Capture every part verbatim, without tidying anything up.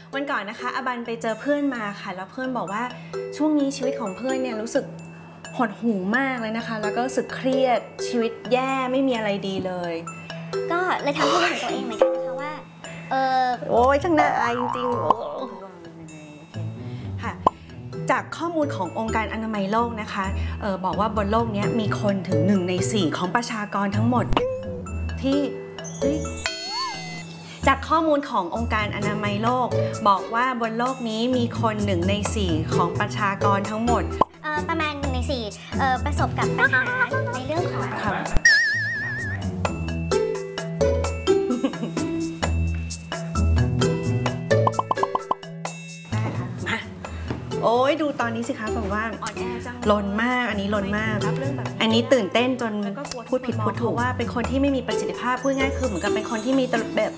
วันก่อนนะคะอบันไปเจอเพื่อนมาค่ะแล้วเพื่อนบอกว่าช่วงนี้ชีวิตของเพื่อนเนี่ยรู้สึกหดหู่มากเลยนะคะแล้วก็รู้สึกเครียดชีวิตแย่ไม่มีอะไรดีเลยก็เลยทำให้รู้ตัวเองเหมือนกันนะคะว่าเออโอ้ยช่างน่าอายจริงๆโอ้ค่ะจากข้อมูลขององค์การอนามัยโลกนะคะเออบอกว่าบนโลกนี้มีคนถึงหนึ่งในสี่ของประชากรทั้งหมดที่จากข้อมูลขององค์การอนามัยโลกบอกว่าบนโลกนี้มีคนหนึ่งในสี่ของประชากรทั้งหมดประมาณหนึ่งในสี่ประสบกับปัญหาในเรื่องของโอ้ยดูตอนนี้สิคะบอกว่าลนมากอันนี้ลนมากอันนี้ตื่นเต้นจนพูดผิดพูดถูกว่าเป็นคนที่ไม่มีประสิทธิภาพพูดง่ายคือเหมือนกับเป็นคนที่มีตลบแบบ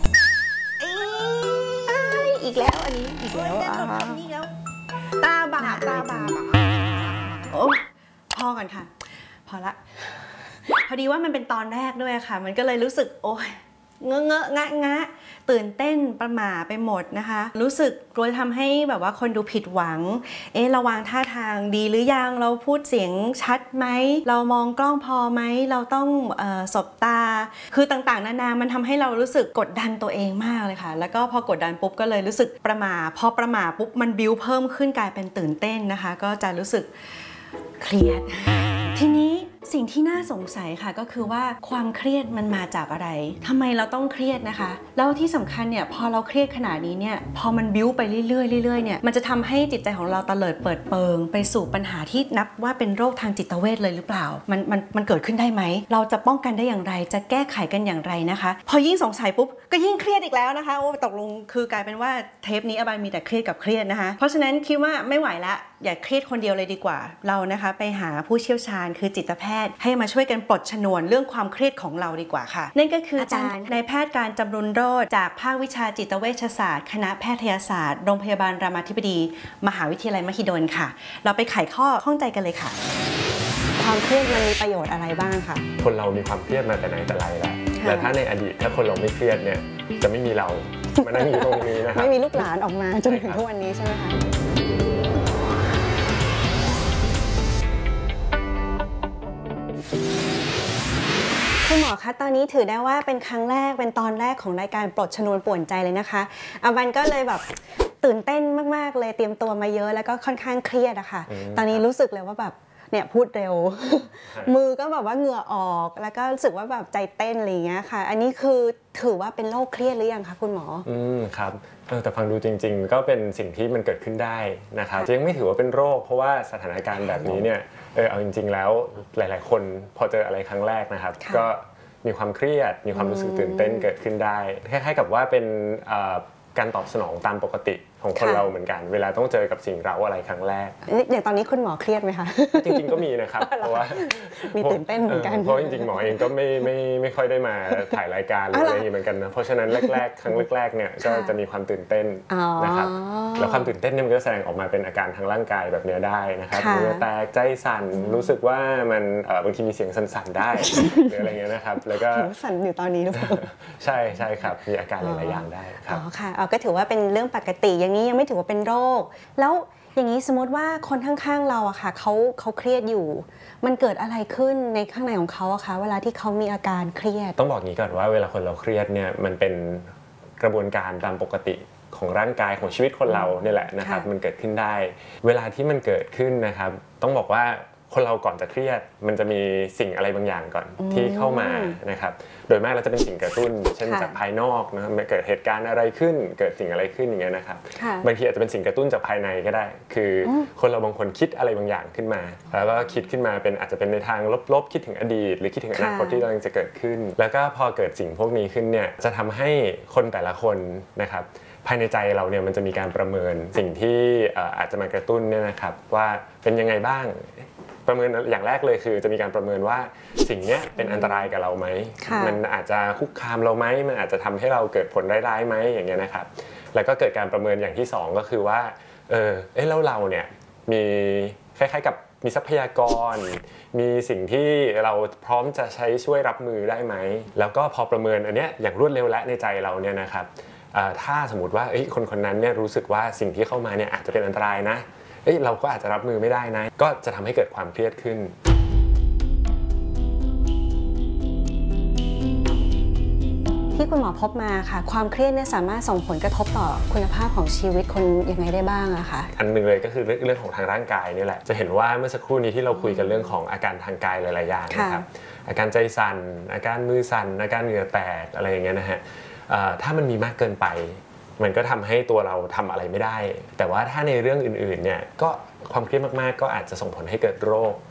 อีกแล้วอันนี้อีกแล้วตาบาปตาบาปโอ้พอกันค่ะพอละพอดีว่ามันเป็นตอนแรกด้วยค่ะมันก็เลยรู้สึกโอ้ยเงอะเงอะงะงะตื่นเต้นประหม่าไปหมดนะคะรู้สึกกลัวทำให้แบบว่าคนดูผิดหวังเอ๊ะระวางท่าทางดีหรือยังเราพูดเสียงชัดไหมเรามองกล้องพอไหมเราต้องเอ่อสบตาคือต่างๆนานามันทำให้เรารู้สึกกดดันตัวเองมากเลยค่ะแล้วก็พอกดดันปุ๊บก็เลยรู้สึกประหม่าพอประหม่าปุ๊บมันบิ้วเพิ่มขึ้นกลายเป็นตื่นเต้นนะคะก็จะรู้สึกเครียดทีนี้สิ่งที่น่าสงสัยค่ะก็คือว่าความเครียดมันมาจากอะไรทำไมเราต้องเครียดนะคะแล้วที่สำคัญเนี่ยพอเราเครียดขนาดนี้เนี่ยพอมันบิ้วไปเรื่อยๆเรื่อยๆเนี่ยมันจะทำให้จิตใจของเราเตลิดเปิดเปิงไปสู่ปัญหาที่นับว่าเป็นโรคทางจิตเวชเลยหรือเปล่ามันมันมันเกิดขึ้นได้ไหมเราจะป้องกันได้อย่างไรจะแก้ไขกันอย่างไรนะคะพอยิ่งสงสัยปุ๊บก็ยิ่งเครียดอีกแล้วนะคะโอ้ตกลงคือกลายเป็นว่าเทปนี้อบันมีแต่เครียดกับเครียดนะคะเพราะฉะนั้นคิดว่าไม่ไหวละอย่าเครียดคนเดียวเลยดีกว่าเรานะคะไปหาผู้เชี่ยวชาญคือจิตแพทย์ให้มาช่วยกันปลดชนวนเรื่องความเครียดของเราดีกว่าค่ะนั่นก็คืออาจารย์นายแพทย์การจำรุนโรจน์จากภาควิชาจิตเวชศาสตร์คณะแพทยศาสตร์โรงพยาบาลรามาธิบดีมหาวิทยาลัยมหิดลค่ะเราไปไขข้อข้องใจกันเลยค่ะความเครียดมันมีประโยชน์อะไรบ้างคะคนเรามีความเครียดมาแต่ไหนแต่ไรแล้วแต่ถ้าในอดีตถ้าคนเราไม่เครียดเนี่ยจะไม่มีเรามานั่งอยู่ตรงนี้นะครับไม่มีลูกหลานออกมาจนถึงทุกวันนี้ใช่ไหมคะคุณหมอคะตอนนี้ถือได้ว่าเป็นครั้งแรกเป็นตอนแรกของรายการปลดชนวนป่วนใจเลยนะคะอบันก็เลยแบบตื่นเต้นมากๆเลยเตรียมตัวมาเยอะแล้วก็ค่อนข้างเครียดอะค่ะตอนนี้รู้สึกเลยว่าแบบเนี่ยพูดเร็วมือก็แบบว่าเหงื่อออกแล้วก็รู้สึกว่าแบบใจเต้นอะไรอย่างเงี้ยค่ะอันนี้คือถือว่าเป็นโรคเครียดหรือยังคะคุณหมออืมครับแต่ฟังดูจริงๆก็เป็นสิ่งที่มันเกิดขึ้นได้นะครับยังไม่ถือว่าเป็นโรคเพราะว่าสถานการณ์แบบนี้เนี่ยเออเอาจริงๆแล้วหลายๆคนพอเจออะไรครั้งแรกนะครับก็มีความเครียดมีความรู้สึกตื่นเต้นเกิดขึ้นได้คล้ายๆกับว่าเป็นการตอบสนองตามปกติของคนเราเหมือนกันเวลาต้องเจอกับสิ่งเร้าอะไรครั้งแรกอย่างตอนนี้คุณหมอเครียดไหมคะจริงๆก็มีนะครับเพราะว่ามีตื่นเต้นเหมือนกันเพราะจริงๆหมอเองก็ไม่ไม่ไม่ค่อยได้มาถ่ายรายการหรืออะไรเหมือนกันนะเพราะฉะนั้นแรกๆครั้งแรกๆเนี่ยก็จะมีความตื่นเต้นนะครับแล้วความตื่นเต้นเนี่ยมันก็แสดงออกมาเป็นอาการทางร่างกายแบบนี้ได้นะครับมือแตกใจสั่นรู้สึกว่ามันบางทีมีเสียงสั่นๆได้หรืออะไรเงี้ยนะครับแล้วก็สั่นอยู่ตอนนี้หรือเปล่าใช่ใช่ครับมีอาการหลายๆอย่างได้ครับอ๋อค่ะก็ถือว่าเป็นเรื่องปกติอย่างนี้ยังไม่ถือว่าเป็นโรคแล้วอย่างนี้สมมติว่าคนข้างๆเราอะค่ะเขาเขาเครียดอยู่มันเกิดอะไรขึ้นในข้างในของเขาอะคะเวลาที่เขามีอาการเครียดต้องบอกงี้ก่อนว่าเวลาคนเราเครียดเนี่ยมันเป็นกระบวนการตามปกติของร่างกายของชีวิตคนเราเนี่ยแหละนะครับมันเกิดขึ้นได้เวลาที่มันเกิดขึ้นนะครับต้องบอกว่าคนเราก่อนจะเครียดมันจะมีสิ่งอะไรบางอย่างก่อนที่เข้ามานะครับโดยมากเราจะเป็นสิ่งกระตุ้นเช่นจากภายนอกนะเกิดเหตุการณ์อะไรขึ้นเกิดสิ่งอะไรขึ้นอย่างเงี้ยนะครับบางทีอาจจะเป็นสิ่งกระตุ้นจากภายในก็ได้คือคนเราบางคนคิดอะไรบางอย่างขึ้นมาแล้วก็คิดขึ้นมาเป็นอาจจะเป็นในทางลบๆคิดถึงอดีตหรือคิดถึงอนาคตที่กำลังจะเกิดขึ้นแล้วก็พอเกิดสิ่งพวกนี้ขึ้นเนี่ยจะทำให้คนแต่ละคนนะครับภายในใจเราเนี่ยมันจะมีการประเมินสิ่งที่อาจจะมากระตุ้นเนี่ยนะครับว่าเป็นยังไงบ้างประเมินอย่างแรกเลยคือจะมีการประเมินว่าสิ่งนี้เป็นอันตรายกับเราไหมมันอาจจะคุกคามเราไหมมันอาจจะทำให้เราเกิดผลร้ายๆไหมอย่างเงี้ยนะครับแล้วก็เกิดการประเมินอย่างที่สองก็คือว่าเออเอ๊ะแล้วเราเนี่ยมีคล้ายๆกับมีทรัพยากรมีสิ่งที่เราพร้อมจะใช้ช่วยรับมือได้ไหมแล้วก็พอประเมินอันเนี้ยอย่างรวดเร็วและในใจเราเนี่ยนะครับถ้าสมมติว่าคนคนนั้นเนี่ยรู้สึกว่าสิ่งที่เข้ามาเนี่ยอาจจะเป็นอันตรายนะเอ้ยเราก็อาจจะรับมือไม่ได้นะก็จะทำให้เกิดความเครียดขึ้นที่คุณหมอพบมาค่ะความเครียดเนี่ยสามารถส่งผลกระทบต่อคุณภาพของชีวิตคนยังไงได้บ้างอะคะอันหนึ่งเลยก็คือเรื่องของทางร่างกายนี่แหละจะเห็นว่าเมื่อสักครู่นี้ที่เราคุยกันเรื่องของอาการทางกายหลายๆอย่างนะครับอาการใจสั่นอาการมือสั่นอาการเหงื่อแตกอะไรอย่างเงี้ยนะฮะถ้ามันมีมากเกินไปมันก็ทำให้ตัวเราทำอะไรไม่ได้แต่ว่าถ้าในเรื่องอื่นๆเนี่ยก็ความเครียดมากๆก็อาจจะส่งผลให้เกิดโรค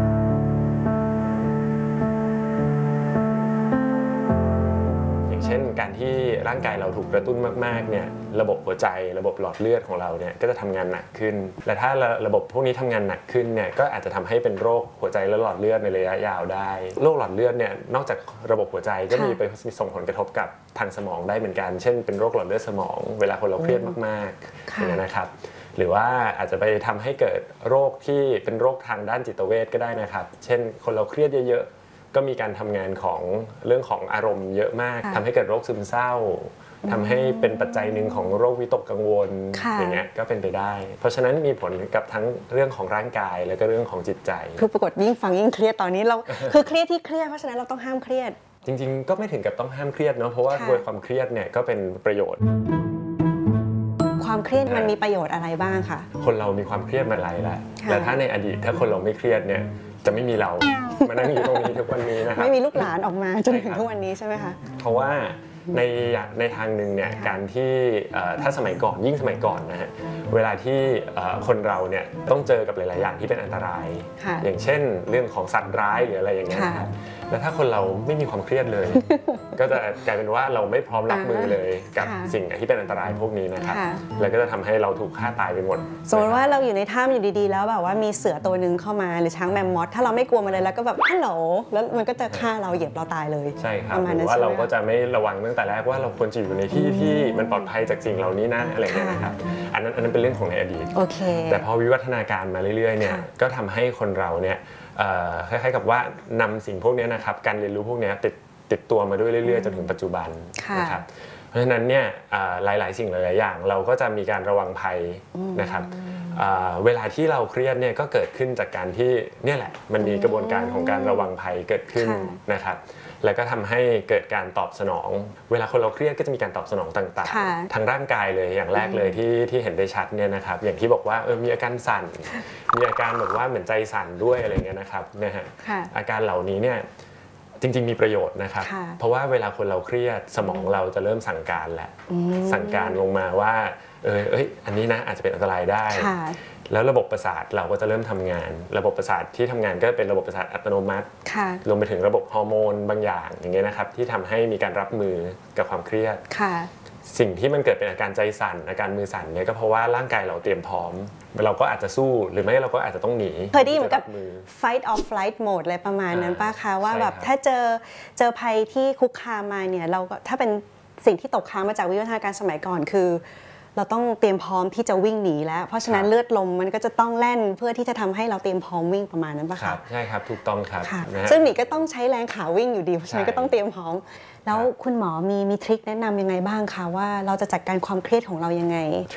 เช่นการที่ร่างกายเราถูกกระตุ้นมากๆเนี่ยระบบหัวใจระบบหลอดเลือดของเราเนี่ยก็จะทำงานหนักขึ้นและถ้าระบบพวกนี้ทำงานหนักขึ้นเนี่ยก็อาจจะทำให้เป็นโรคหัวใจและหลอดเลือดในระยะยาวได้โรคหลอดเลือดเนี่ยนอกจากระบบหัวใจก็มีไปส่งผลกระทบกับทางสมองได้เหมือนกันเช่นเป็นโรคหลอดเลือดสมองเวลาคนเราเครียดมากๆอย่างนั้นนะครับหรือว่าอาจจะไปทำให้เกิดโรคที่เป็นโรคทางด้านจิตเวชก็ได้นะครับเช่นคนเราเครียดเยอะก็มีการทำงานของเรื่องของอารมณ์เยอะมากทำให้เกิดโรคซึมเศร้าทำให้เป็นปัจจัยหนึ่งของโรควิตกกังวลอย่างเงี้ยก็เป็นไปได้เพราะฉะนั้นมีผลกับทั้งเรื่องของร่างกายแล้วก็เรื่องของจิตใจคือปรากฏยิ่งฟังยิ่งเครียดตอนนี้เราคือเครียดที่เครียดเพราะฉะนั้นเราต้องห้ามเครียดจริงๆก็ไม่ถึงกับต้องห้ามเครียดเนาะเพราะว่าโดยความเครียดเนี่ยก็เป็นประโยชน์ความเครียดมันมีประโยชน์อะไรบ้างคะคนเรามีความเครียดมาหลายแล้วแต่ถ้าในอดีตถ้าคนเราไม่เครียดเนี่ยจะไม่มีเรามานั่งอยู่ตรงนี้ทุกวันนี้นะครับไม่มีลูกหลานออกมาจนถึงทุกวันนี้ใช่ไหมคะเพราะว่าในในทางหนึ่งเนี่ยการที่ถ้าสมัยก่อนยิ่งสมัยก่อนนะฮะเวลาที่คนเราเนี่ยต้องเจอกับหลายๆอย่างที่เป็นอันตรายอย่างเช่นเรื่องของสัตว์ร้ายหรืออะไรอย่างเงี้ยนะครับแล้วถ้าคนเราไม่มีความเครียดเลยก็จะกลายเป็นว่าเราไม่พร้อมรับมือเลยกับสิ่งที่เป็นอันตรายพวกนี้นะครับแล้วก็จะทำให้เราถูกฆ่าตายไปหมดสมมติว่าเราอยู่ในถ้ำอยู่ดีๆแล้วแบบว่ามีเสือตัวนึงเข้ามาหรือช้างแมมมอสถ้าเราไม่กลัวมันเลยแล้วก็แบบฮัลโหลแล้วมันก็จะฆ่าเราเหยียบเราตายเลยใช่ครับหรือว่าเราก็จะไม่ระวังตั้งแต่แรกว่าเราควรจะอยู่ในที่ที่มันปลอดภัยจากสิ่งเหล่านี้นะอะไรอย่างเงี้ยนะครับอันนั้นอันนั้นเป็นเรื่องของในอดีตแต่พอวิวัฒนาการมาเรื่อยๆเนี่ยก็ทำให้คนเราเนี่ยคล้ายๆกับว่านำสิ่งพวกนี้นะครับการเรียนรู้พวกนี้ติดติดตัวมาด้วยเรื่อยๆจนถึงปัจจุบันนะครับเพราะฉะนั้นเนี่ยหลายๆสิ่งหลายๆอย่างเราก็จะมีการระวังภัยนะครับเวลาที่เราเครียดเนี่ยก็เกิดขึ้นจากการที่เนี่ยแหละมันมีกระบวนการของการระวังภัยเกิดขึ้นนะครับแล้วก็ทำให้เกิดการตอบสนองเวลาคนเราเครียดก็จะมีการตอบสนองต่างๆทางร่างกายเลยอย่างแรกเลยที่ที่เห็นได้ชัดเนี่ยนะครับอย่างที่บอกว่าเออมีอาการสั่นมีอาการแบบว่าเหมือนใจสั่นด้วยอะไรเงี้ยนะครับนะฮะอาการเหล่านี้เนี่ยจริงๆมีประโยชน์นะครับเพราะว่าเวลาคนเราเครียดสมองเราจะเริ่มสั่งการแล้วสั่งการลงมาว่าเออเอ้ยอันนี้นะอาจจะเป็นอันตรายได้แล้วระบบประสาทเราก็จะเริ่มทำงานระบบประสาทที่ทำงานก็เป็นระบบประสาทอัตโนมัติรวมไปถึงระบบฮอร์โมนบางอย่างอย่างเงี้ยนะครับที่ทำให้มีการรับมือกับความเครียดสิ่งที่มันเกิดเป็นอาการใจสั่นอาการมือสั่นเนี่ยก็เพราะว่าร่างกายเราเตรียมพร้อมเราก็อาจจะสู้หรือไม่เราก็อาจจะต้องหนีเคยได้ยินเหมือนกับ fight or flight mode อะไรประมาณนั้นป่ะคะว่าแบบถ้าเจอเจอภัยที่คุกคามมาเนี่ยเราก็ถ้าเป็นสิ่งที่ตกค้างมาจากวิวัฒนาการสมัยก่อนคือเราต้องเตรียมพร้อมที่จะวิ่งหนีแล้วเพราะฉะนั้นเลือดลมมันก็จะต้องแล่นเพื่อที่จะทำให้เราเตรียมพร้อมวิ่งประมาณนั้นป่ะคะใช่ครับถูกต้องครับซึ่งหนีก็ต้องใช้แรงขาวิ่งอยู่ดีเพราะฉะนั้นก็ต้องเตรียมพร้อมแล้วคุณหมอมีมีทริคแนะนำยังไงบ้างคะว่าเราจะจัดการความเครียดของเรายังไง